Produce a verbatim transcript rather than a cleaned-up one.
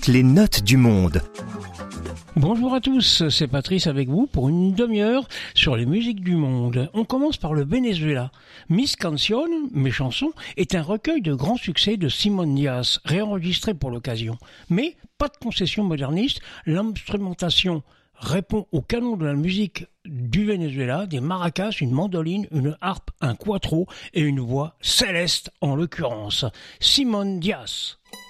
toutes les notes du monde. Bonjour à tous, c'est Patrice avec vous pour une demi-heure sur les musiques du monde. On commence par le Venezuela. Mis Canción, Mes chansons, est un recueil de grands succès de Simón Díaz, réenregistré pour l'occasion. Mais pas de concession moderniste, l'instrumentation répond au canon de la musique du Venezuela, des maracas, une mandoline, une harpe, un cuatro et une voix céleste en l'occurrence. Simón Díaz.